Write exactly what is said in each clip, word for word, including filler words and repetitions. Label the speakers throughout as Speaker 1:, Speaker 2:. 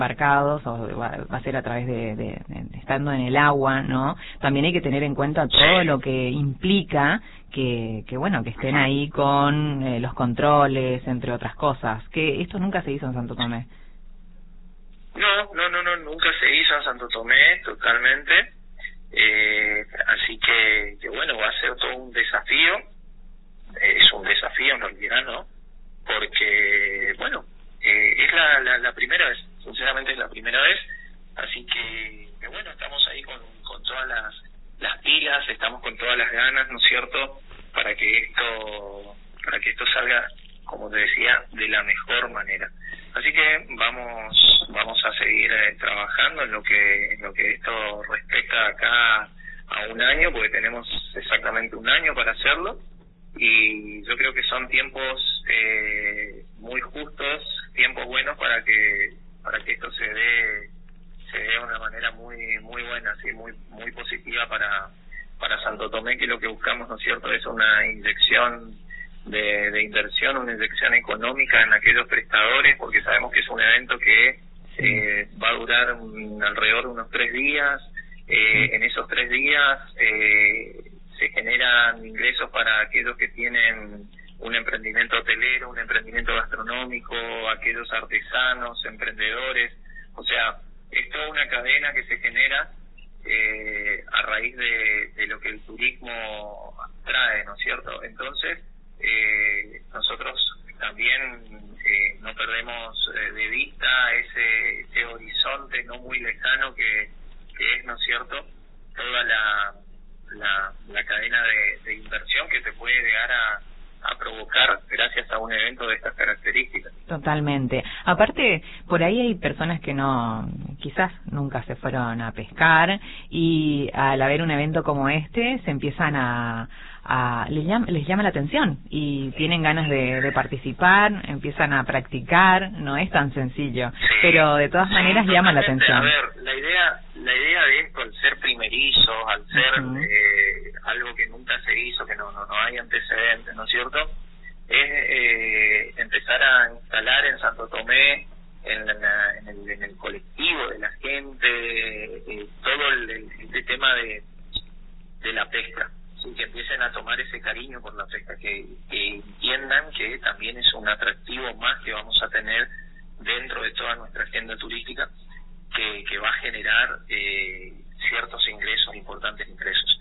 Speaker 1: embarcados o va, va a ser a través de, de, de estando en el agua, ¿no? También hay que tener en cuenta todo lo que implica que, que bueno, que estén ahí con eh, los controles, entre otras cosas, que esto nunca se hizo en Santo Tomé.
Speaker 2: No, no, no, no, nunca se hizo en Santo Tomé, totalmente, eh, así que, que bueno, va a ser todo un desafío, eh, es un desafío en realidad, ¿no? Porque, bueno, eh, es la, la, la primera vez, sinceramente es la primera vez, así que, que bueno, estamos ahí con, con todas las, las pilas, estamos con todas las ganas, ¿no es cierto?, para que esto, para que esto salga, como te decía, de la mejor manera. Así que vamos, vamos a seguir eh, trabajando en lo que, en lo que esto respecta acá a un año, porque tenemos exactamente un año para hacerlo, y yo creo que son tiempos eh, muy justos, tiempos buenos para que para que esto se dé se dé de una manera muy muy buena, así muy muy positiva para para Santo Tomé, que lo que buscamos, ¿no es cierto?, es una inyección de, de inversión, una inyección económica en aquellos prestadores, porque sabemos que es un evento que eh, va a durar un, alrededor de unos tres días. Eh, en esos tres días eh, se generan ingresos para aquellos que tienen un emprendimiento hotelero, un emprendimiento gastronómico, aquellos artesanos, emprendedores, o sea, es toda una cadena que se genera eh, a raíz de, de lo que el turismo trae, ¿no es cierto? Entonces, eh, nosotros también eh, no perdemos eh, de vista ese, ese horizonte no muy lejano que, que es, ¿no es cierto?, toda la La, la cadena de, de inversión que te puede llegar a, a provocar gracias a un evento de estas características.
Speaker 1: Totalmente. Aparte, por ahí hay personas que no, quizás nunca se fueron a pescar y al haber un evento como este se empiezan a, a les llama, les llama la atención y tienen ganas de, de participar, empiezan a practicar, no es tan sencillo, sí, pero de todas maneras sí, llama la atención.
Speaker 2: A ver, la idea, la idea de esto, al ser primerizo, al ser uh-huh. eh, algo que nunca se hizo, que no, no, no hay antecedentes, ¿no es cierto?, es eh, empezar a instalar en Santo Tomé, en, la, en, el, en el colectivo de la gente, eh, todo el, el, el tema de, de la pesca. Sí, que empiecen a tomar ese cariño por la pesca, que, que entiendan que también es un atractivo más que vamos a tener dentro de toda nuestra agenda turística, que, que va a generar eh, ciertos ingresos, importantes ingresos,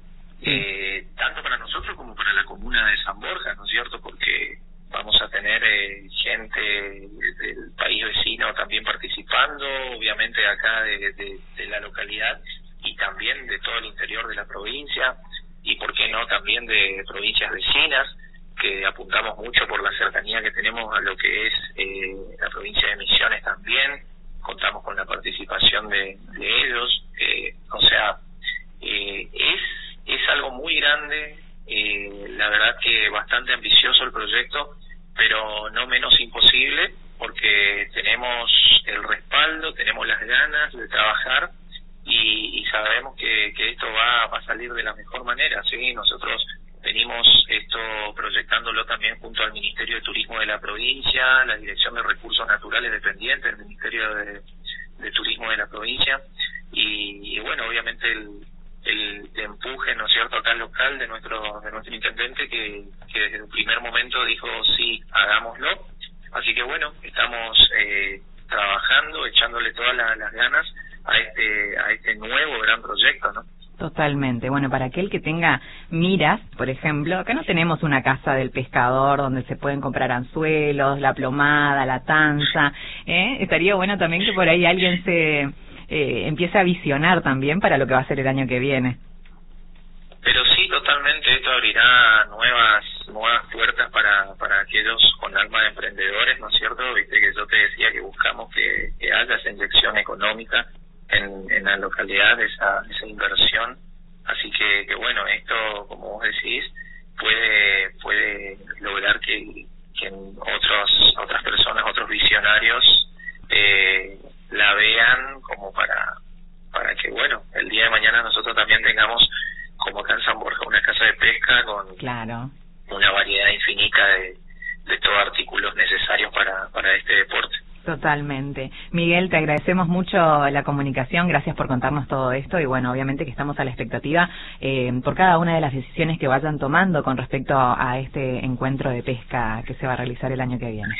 Speaker 2: eh, tanto para nosotros como para la comuna de San Borja, ¿no es cierto?, porque vamos a tener eh, gente del país vecino también participando, obviamente acá de, de, de la localidad y también de todo el interior de la provincia, y por qué no también de provincias vecinas, que apuntamos mucho por la cercanía que tenemos a lo que es eh, la provincia de Misiones también, contamos con la participación de, de ellos, eh, o sea, eh, es, es algo muy grande, eh, la verdad que bastante ambicioso el proyecto, pero no menos imposible, porque tenemos el respaldo, tenemos las ganas de trabajar, y, y sabemos que, que esto va, va a salir de la mejor manera, ¿sí? Nosotros venimos esto proyectándolo también junto al Ministerio de Turismo de la provincia, la Dirección de Recursos Naturales dependiente del Ministerio de, de Turismo de la provincia, y, y bueno, obviamente el, el, el empuje, ¿no es cierto?, acá local de nuestro de nuestro intendente, que, que desde el primer momento dijo sí, hagámoslo. Así que bueno, estamos eh, trabajando, echándole todas la, las ganas a este a este nuevo gran proyecto, ¿no?
Speaker 1: Totalmente. Bueno, para aquel que tenga miras, por ejemplo, acá no tenemos una casa del pescador donde se pueden comprar anzuelos, la plomada, la tanza, ¿eh? Estaría bueno también que por ahí alguien se eh, empiece a visionar también para lo que va a ser el año que viene.
Speaker 2: Pero sí, totalmente, esto abrirá nuevas nuevas puertas para para aquellos con alma de emprendedores, ¿no es cierto? Viste que yo te decía que buscamos que, que haya esa inyección económica en, en la localidad, esa, esa inversión, así que, que bueno, esto, como vos decís, puede puede lograr que, que otros otras personas, otros visionarios eh, la vean como para para que, bueno, el día de mañana nosotros también tengamos, como acá en San Borja, una casa de pesca con
Speaker 1: claro.
Speaker 2: una variedad infinita de, de todos artículos necesarios para, para este deporte.
Speaker 1: Total. Totalmente. Miguel, te agradecemos mucho la comunicación, gracias por contarnos todo esto y bueno, obviamente que estamos a la expectativa eh, por cada una de las decisiones que vayan tomando con respecto a este encuentro de pesca que se va a realizar el año que viene.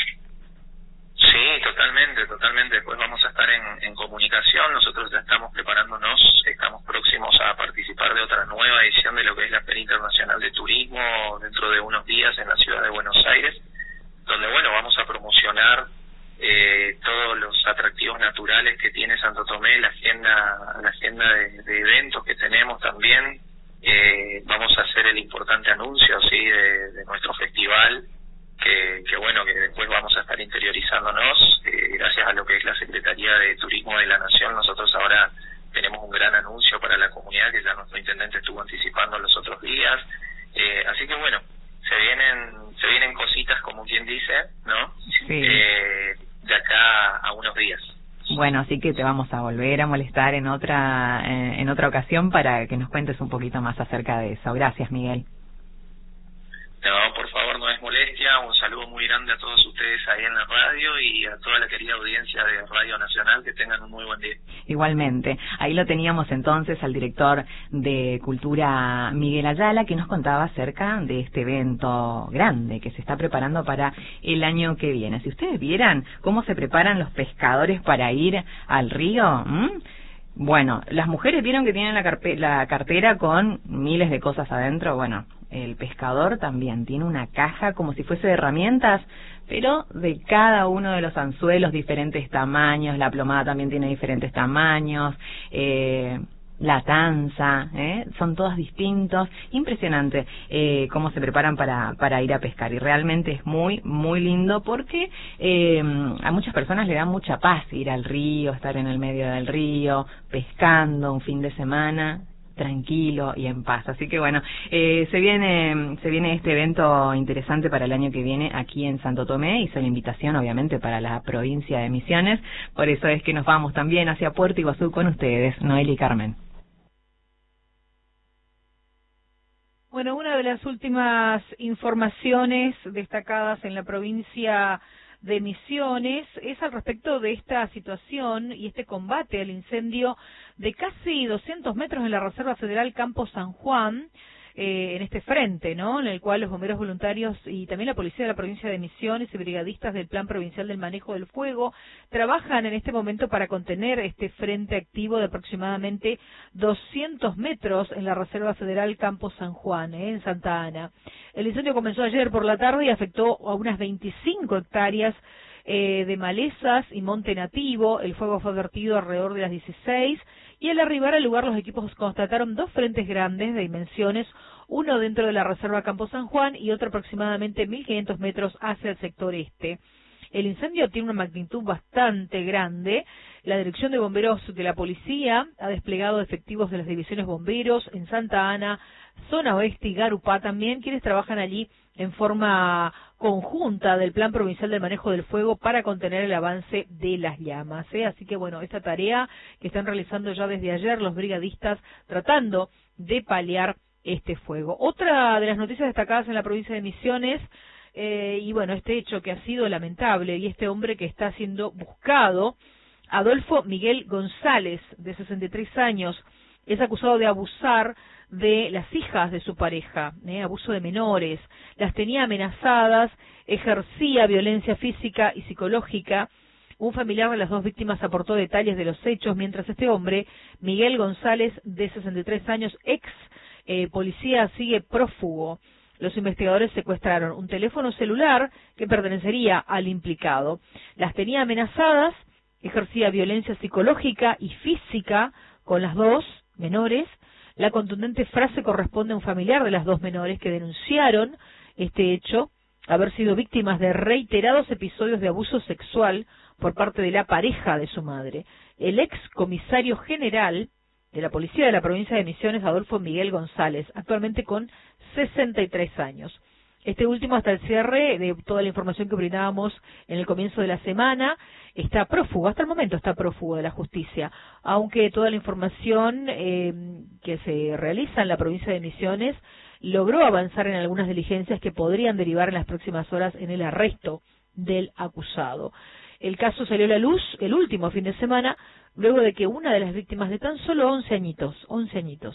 Speaker 2: Sí, totalmente, totalmente. Después vamos a estar en, en comunicación. Nosotros ya estamos preparándonos, estamos próximos a participar de otra nueva edición de lo que es la Feria Internacional de Turismo dentro de unos días en la ciudad de Buenos Aires, donde, bueno, vamos a promocionar eh, todos los atractivos naturales que tiene Santo Tomé, la agenda, la agenda de, de eventos que tenemos también. Eh, vamos a hacer el importante anuncio, sí, de, de nuestro festival. Que, que bueno, que después vamos a estar interiorizándonos, eh, gracias a lo que es la Secretaría de Turismo de la Nación. Nosotros ahora tenemos un gran anuncio para la comunidad que ya nuestro intendente estuvo anticipando los otros días, eh, así que bueno, se vienen se vienen cositas, como quien dice, ¿no?
Speaker 1: Sí.
Speaker 2: Eh, de acá a unos días.
Speaker 1: Bueno, así que te vamos a volver a molestar en otra en, en otra ocasión para que nos cuentes un poquito más acerca de eso. Gracias, Miguel.
Speaker 2: No, por favor, no es molestia. Un saludo muy grande a todos ustedes ahí en la radio y a toda la querida audiencia de Radio Nacional. Que tengan un muy buen día.
Speaker 1: Igualmente. Ahí lo teníamos entonces al director de Cultura, Miguel Ayala, que nos contaba acerca de este evento grande que se está preparando para el año que viene. Si ustedes vieran cómo se preparan los pescadores para ir al río, ¿m? Bueno, las mujeres vieron que tienen la, carpe la cartera con miles de cosas adentro. Bueno, el pescador también tiene una caja como si fuese de herramientas, pero de cada uno de los anzuelos, diferentes tamaños. La plomada también tiene diferentes tamaños, eh, la tanza, ¿eh? Son todos distintos. Impresionante eh, cómo se preparan para, para ir a pescar, y realmente es muy, muy lindo porque eh, a muchas personas le da mucha paz ir al río, estar en el medio del río, pescando un fin de semana tranquilo y en paz. Así que bueno, eh, se viene se viene este evento interesante para el año que viene aquí en Santo Tomé. Hizo la invitación obviamente para la provincia de Misiones, por eso es que nos vamos también hacia Puerto Iguazú con ustedes, Noel y Carmen.
Speaker 3: Bueno, una de las últimas informaciones destacadas en la provincia de Misiones es al respecto de esta situación y este combate al incendio de casi doscientos metros en la Reserva Federal Campo San Juan, eh, en este frente, ¿no?, en el cual los bomberos voluntarios y también la policía de la provincia de Misiones y brigadistas del Plan Provincial del Manejo del Fuego trabajan en este momento para contener este frente activo de aproximadamente doscientos metros en la Reserva Federal Campo San Juan, ¿eh?, en Santa Ana. El incendio comenzó ayer por la tarde y afectó a unas veinticinco hectáreas eh, de malezas y monte nativo. El fuego fue vertido alrededor de las dieciséis y al arribar al lugar los equipos constataron dos frentes grandes de dimensiones, uno dentro de la Reserva Campo San Juan y otro aproximadamente mil quinientos metros hacia el sector este. El incendio tiene una magnitud bastante grande. La Dirección de Bomberos de la Policía ha desplegado efectivos de las divisiones bomberos en Santa Ana, Zona Oeste y Garupá también, quienes trabajan allí en forma conjunta del Plan Provincial del Manejo del Fuego para contener el avance de las llamas, ¿eh? Así que bueno, esta tarea que están realizando ya desde ayer los brigadistas tratando de paliar este fuego. Otra de las noticias destacadas en la provincia de Misiones, eh, y bueno, este hecho que ha sido lamentable, y este hombre que está siendo buscado, Adolfo Miguel González, de sesenta y tres años, es acusado de abusar de las hijas de su pareja, ¿eh? Abuso de menores, las tenía amenazadas, ejercía violencia física y psicológica. Un familiar de las dos víctimas aportó detalles de los hechos, mientras este hombre, Miguel González, de sesenta y tres años, ex eh, policía, sigue prófugo. Los investigadores secuestraron un teléfono celular que pertenecería al implicado. Las tenía amenazadas, ejercía violencia psicológica y física con las dos menores. La contundente frase corresponde a un familiar de las dos menores que denunciaron este hecho, haber sido víctimas de reiterados episodios de abuso sexual por parte de la pareja de su madre. El ex comisario general de la Policía de la Provincia de Misiones, Adolfo Miguel González, actualmente con sesenta y tres años. Este último, hasta el cierre de toda la información que brindábamos en el comienzo de la semana, está prófugo, hasta el momento está prófugo de la justicia, aunque toda la información eh, que se realiza en la provincia de Misiones logró avanzar en algunas diligencias que podrían derivar en las próximas horas en el arresto del acusado. El caso salió a la luz el último fin de semana, luego de que una de las víctimas de tan solo once añitos, once añitos,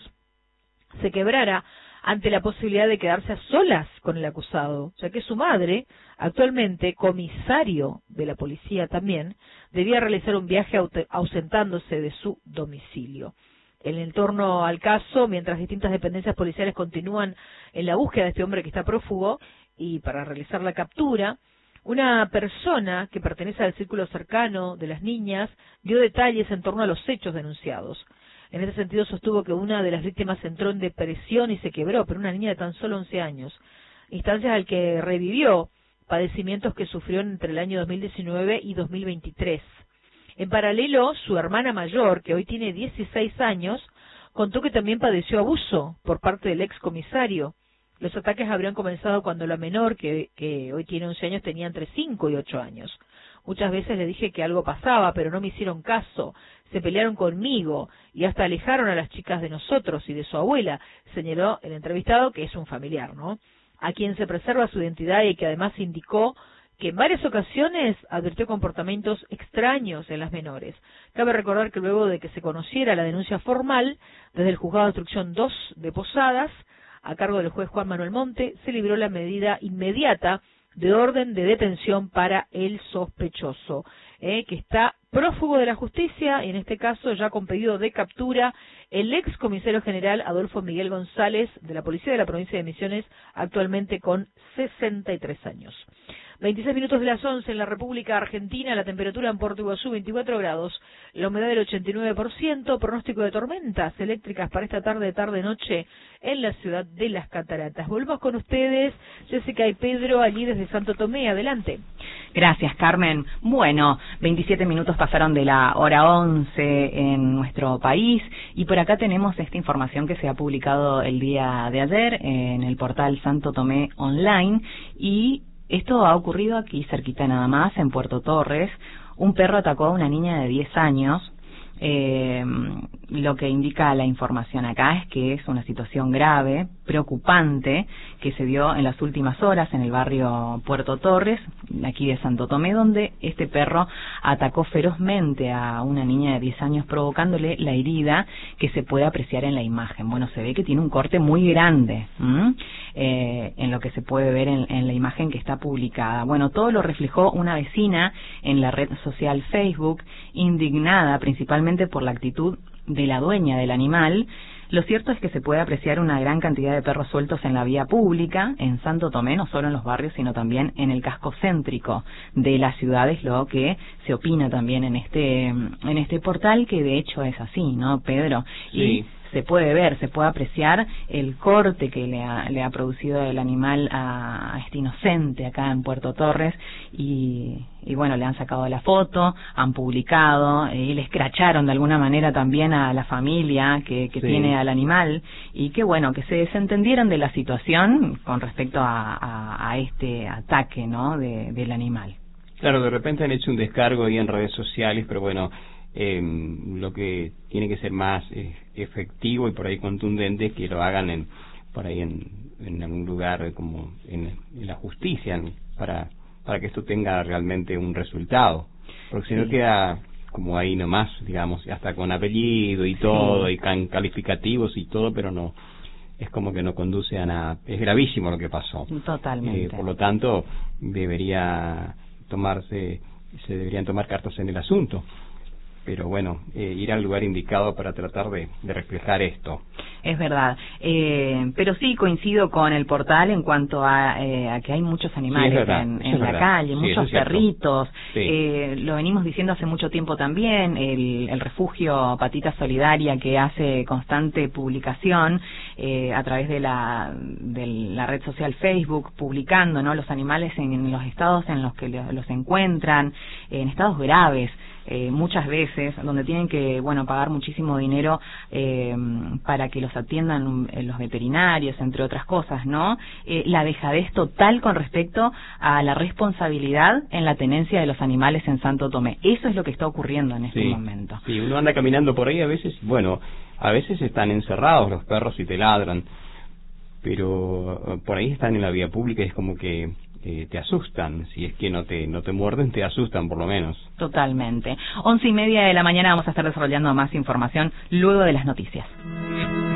Speaker 3: se quebrara ante la posibilidad de quedarse a solas con el acusado, ya que su madre, actualmente comisario de la policía también, debía realizar un viaje ausentándose de su domicilio. En el torno al caso, mientras distintas dependencias policiales continúan en la búsqueda de este hombre que está prófugo y para realizar la captura, una persona que pertenece al círculo cercano de las niñas dio detalles en torno a los hechos denunciados. En ese sentido sostuvo que una de las víctimas entró en depresión y se quebró, pero una niña de tan solo once años, instancias al que revivió padecimientos que sufrió entre el año dos mil diecinueve y dos mil veintitrés. En paralelo, su hermana mayor, que hoy tiene dieciséis años, contó que también padeció abuso por parte del ex comisario. Los ataques habrían comenzado cuando la menor, que, que hoy tiene once años, tenía entre cinco y ocho años. Muchas veces le dije que algo pasaba, pero no me hicieron caso. Se pelearon conmigo y hasta alejaron a las chicas de nosotros y de su abuela, señaló el entrevistado, que es un familiar, ¿no? A quien se preserva su identidad y que además indicó que en varias ocasiones advirtió comportamientos extraños en las menores. Cabe recordar que luego de que se conociera la denuncia formal, desde el Juzgado de Instrucción dos de Posadas, a cargo del juez Juan Manuel Monte, se libró la medida inmediata de orden de detención para el sospechoso, eh, que está prófugo de la justicia, y en este caso ya con pedido de captura, el ex comisario general Adolfo Miguel González, de la Policía de la Provincia de Misiones, actualmente con sesenta y tres años. veintiséis minutos de las once en la República Argentina, la temperatura en Puerto Iguazú veinticuatro grados, la humedad del ochenta y nueve por ciento, pronóstico de tormentas eléctricas para esta tarde, tarde-noche en la ciudad de Las Cataratas. Volvemos con ustedes, Jessica y Pedro, allí desde Santo Tomé. Adelante.
Speaker 1: Gracias, Carmen. Bueno, veintisiete minutos pasaron de la hora once en nuestro país y por acá tenemos esta información que se ha publicado el día de ayer en el portal Santo Tomé Online y esto ha ocurrido aquí cerquita nada más, en Puerto Torres. Un perro atacó a una niña de diez años. Eh, lo que indica la información acá es que es una situación grave, preocupante, que se dio en las últimas horas en el barrio Puerto Torres, aquí de Santo Tomé, donde este perro atacó ferozmente a una niña de diez años, provocándole la herida que se puede apreciar en la imagen. Bueno, se ve que tiene un corte muy grande, eh, en lo que se puede ver en, en la imagen que está publicada. Bueno, todo lo reflejó una vecina en la red social Facebook, indignada principalmente por la actitud de la dueña del animal. Lo cierto es que se puede apreciar una gran cantidad de perros sueltos en la vía pública, en Santo Tomé, no solo en los barrios, sino también en el casco céntrico de las ciudades, lo que se opina también en este en este portal, que de hecho es así, ¿no, Pedro?
Speaker 4: Sí.
Speaker 1: Y se puede ver, se puede apreciar el corte que le ha, le ha producido el animal a, a este inocente acá en Puerto Torres y, y bueno, le han sacado la foto, han publicado y le escracharon de alguna manera también a la familia que, que
Speaker 4: sí.
Speaker 1: tiene al animal y que bueno, que se desentendieron de la situación con respecto a, a, a este ataque, ¿no?, de, del animal.
Speaker 4: Claro, de repente han hecho un descargo ahí en redes sociales, pero bueno, eh, lo que tiene que ser más eh, efectivo y por ahí contundente es que lo hagan en por ahí en, en algún lugar como en, en la justicia, ¿no?, para para que esto tenga realmente un resultado, porque si no
Speaker 1: sí.
Speaker 4: queda como ahí nomás, digamos, hasta con apellido y todo, sí. y can calificativos y todo, pero no, es como que no conduce a nada. Es gravísimo lo que pasó.
Speaker 1: Totalmente.
Speaker 4: Eh, por lo tanto, debería tomarse, se deberían tomar cartas en el asunto. Pero bueno, eh, ir al lugar indicado para tratar de, de reflejar esto.
Speaker 1: Es verdad, eh, pero sí coincido con el portal en cuanto a, eh, a que hay muchos animales
Speaker 4: sí, verdad,
Speaker 1: en, en la
Speaker 4: verdad.
Speaker 1: calle,
Speaker 4: sí,
Speaker 1: muchos perritos,
Speaker 4: sí.
Speaker 1: eh, lo venimos diciendo hace mucho tiempo también, el, el refugio Patita Solidaria que hace constante publicación eh, a través de la, de la red social Facebook, publicando, ¿no?, los animales en, en los estados en los que los encuentran, en estados graves. Eh, muchas veces, donde tienen que, bueno, pagar muchísimo dinero eh, para que los atiendan eh, los veterinarios, entre otras cosas, ¿no? Eh, la dejadez total con respecto a la responsabilidad en la tenencia de los animales en Santo Tomé. Eso es lo que está ocurriendo en este
Speaker 4: sí,
Speaker 1: momento.
Speaker 4: Sí, uno anda caminando por ahí a veces, bueno, a veces están encerrados los perros y te ladran, pero por ahí están en la vía pública y es como que eh, te asustan. Si es que no te no te muerden, te asustan por lo menos.
Speaker 1: Totalmente. Once y media de la mañana vamos a estar desarrollando más información luego de las noticias.